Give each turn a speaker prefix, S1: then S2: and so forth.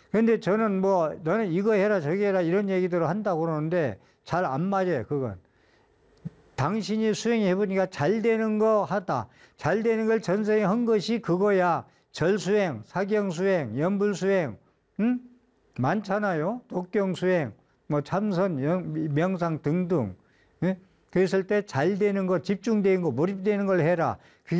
S1: 근데 저는 뭐 너는 이거 해라 저기 해라 이런 얘기들을 한다고 그러는데 잘 안 맞아요. 그건 당신이 수행해 보니까 잘 되는 거 하다, 잘 되는 걸 전생에 한 것이 그거야. 절수행, 사경수행, 연불수행, 응? 많잖아요. 독경수행, 뭐 참선, 명상 등등. 예? 그랬을 때 잘 되는 거, 집중되는 거, 몰입되는 걸 해라. 그게